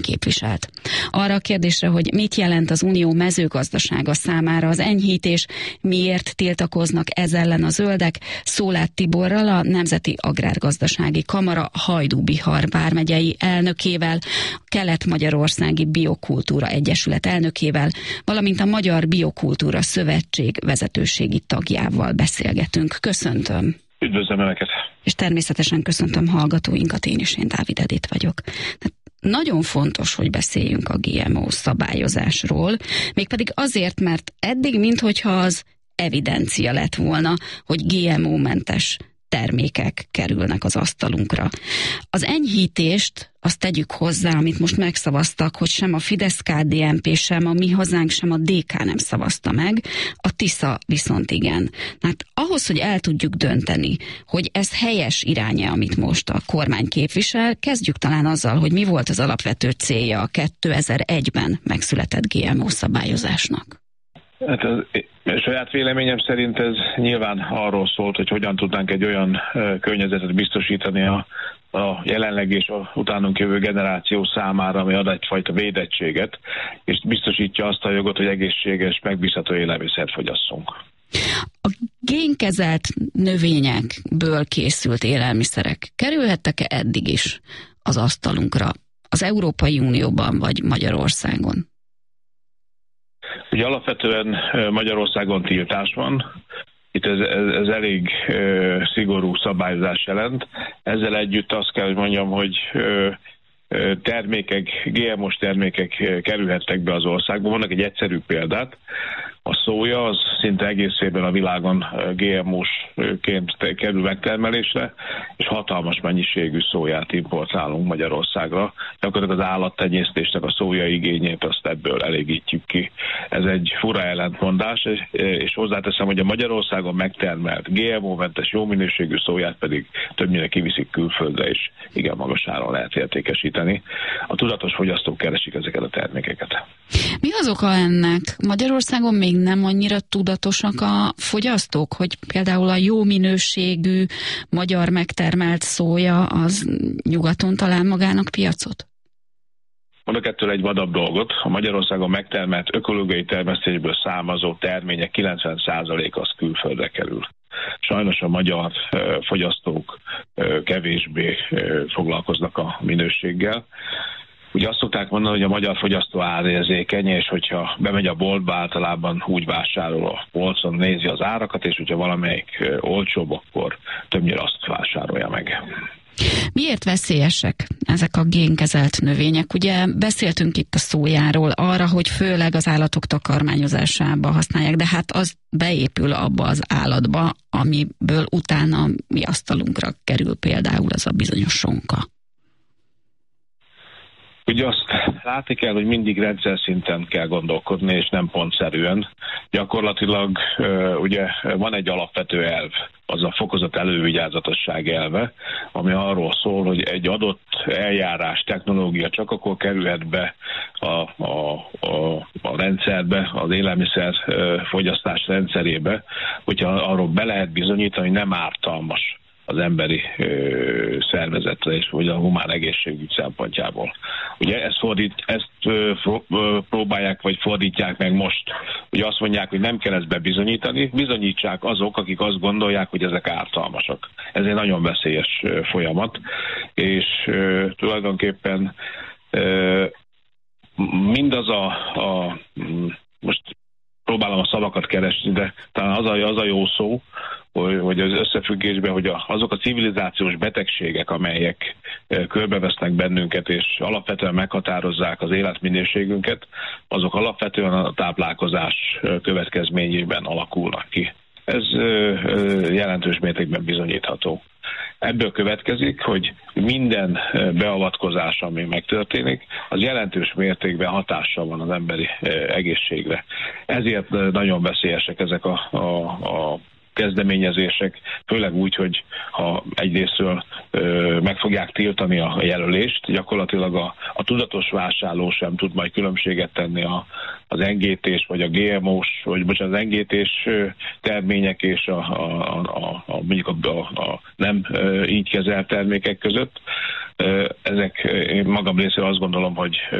képviselt. Arra a kérdésre, hogy mit jelent az Unió mezőgazdasága számára az enyhítés, miért tiltakoznak ez ellen a zöldek, Szóláth Tiborral, a Nemzeti Agrárgazdasági Kamara Hajdú-Bihar vármegyei elnökével, a Kelet-Magyarországi Biokultúra Egyesület elnökével, valamint a Magyar Biokultúra Szövetség vezetőségi tagjával beszélgetünk. Köszöntöm! Üdvözlöm Önöket! És természetesen köszöntöm hallgatóinkat, én Dávid Edith vagyok. Nagyon fontos, hogy beszéljünk a GMO szabályozásról, mégpedig azért, mert eddig minthogyha az evidencia lett volna, hogy GMO-mentes termékek kerülnek az asztalunkra. Az enyhítést azt tegyük hozzá, amit most megszavaztak, hogy sem a Fidesz-KDNP, sem a Mi Hazánk, sem a DK nem szavazta meg, a Tisza viszont igen. Hát ahhoz, hogy el tudjuk dönteni, hogy ez helyes iránya, amit most a kormány képvisel, kezdjük talán azzal, hogy mi volt az alapvető célja a 2001-ben megszületett GMO szabályozásnak. Hát saját véleményem szerint ez nyilván arról szólt, hogy hogyan tudnánk egy olyan környezetet biztosítani a jelenleg és a utánunk jövő generáció számára, ami ad egyfajta védettséget, és biztosítja azt a jogot, hogy egészséges, megbízható élelmiszert fogyasszunk. A génkezelt növényekből készült élelmiszerek kerülhettek-e eddig is az asztalunkra az Európai Unióban vagy Magyarországon? Ugye alapvetően Magyarországon tiltás van, itt ez elég szigorú szabályozás jelent. Ezzel együtt azt kell, hogy mondjam, hogy GMO-s termékek kerülhettek be az országba. Vannak egy egyszerű példát. A szója az szinte egészében a világon GMO-sként kerül megtermelésre, és hatalmas mennyiségű szóját importálunk Magyarországra. Gyakorlatilag az állattenyésztésnek a szója igényét azt ebből elégítjük ki. Ez egy fura ellentmondás, és hozzáteszem, hogy a Magyarországon megtermelt GMO-mentes jó minőségű szóját pedig többnyire kiviszik külföldre, és igen magas áron lehet értékesíteni. A tudatos fogyasztók keresik ezeket a termékeket. Mi az oka ennek? Magyarországon még nem annyira tudatosak a fogyasztók, hogy például a jó minőségű magyar megtermelt szója az nyugaton talál magának piacot? Mondok ettől egy vadabb dolgot. A Magyarországon megtermelt ökológiai termesztésből származó termények 90% az külföldre kerül. Sajnos a magyar fogyasztók kevésbé foglalkoznak a minőséggel. Ugye azt szokták mondani, hogy a magyar fogyasztó árérzékeny, és hogyha bemegy a boltba, általában úgy vásárol a polcon, nézi az árakat, és hogyha valamelyik olcsóbb, akkor többnyire azt vásárolja meg. Miért veszélyesek ezek a génkezelt növények? Ugye beszéltünk itt a szójáról arra, hogy főleg az állatok takarmányozásába használják, de hát az beépül abba az állatba, amiből utána mi asztalunkra kerül például az a bizonyos sonka. Ugye azt látni kell, hogy mindig rendszer szinten kell gondolkodni, és nem pontszerűen. Gyakorlatilag ugye van egy alapvető elv, az a fokozott elővigyázatosság elve, ami arról szól, hogy egy adott eljárás, technológia csak akkor kerülhet be a rendszerbe, az élelmiszer fogyasztás rendszerébe, hogyha arról be lehet bizonyítani, hogy nem ártalmas az emberi szervezetre és vagy a humán egészségügy szempontjából. Ugye ezt próbálják vagy fordítják meg most. Ugye azt mondják, hogy nem kell ezt bebizonyítani, bizonyítsák azok, akik azt gondolják, hogy ezek ártalmasak. Ez egy nagyon veszélyes folyamat, és tulajdonképpen mindaz most próbálom a szavakat keresni, de talán az a jó szó, hogy az összefüggésben, hogy azok a civilizációs betegségek, amelyek körbevesznek bennünket, és alapvetően meghatározzák az életminőségünket, azok alapvetően a táplálkozás következményében alakulnak ki. Ez jelentős mértékben bizonyítható. Ebből következik, hogy minden beavatkozás, ami megtörténik, az jelentős mértékben hatással van az emberi egészségre. Ezért nagyon veszélyesek ezek a kezdeményezések, főleg úgy, hogy ha egyrésztről meg fogják tiltani a jelölést, gyakorlatilag a tudatos vásárló sem tud majd különbséget tenni az NGT-s vagy a GMO-s, vagy bocsánat, az NGT-s termények és mondjuk a nem így kezelt termékek között. Ezek, én magam részéről azt gondolom, hogy